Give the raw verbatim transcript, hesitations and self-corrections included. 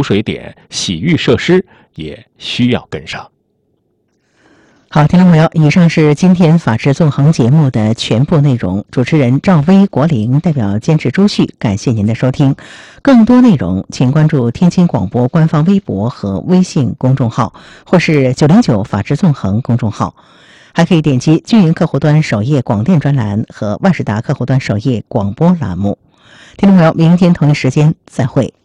补水点、洗浴设施也需要跟上。 好，听众朋友，以上是今天法治纵横节目的全部内容。主持人赵薇、国林，代表监制朱旭，感谢您的收听。更多内容请关注天津广播官方微博和微信公众号，或是九零九法治纵横公众号。还可以点击军营客户端首页广电专栏和万事达客户端首页广播栏目。听众朋友，明天同一时间再会。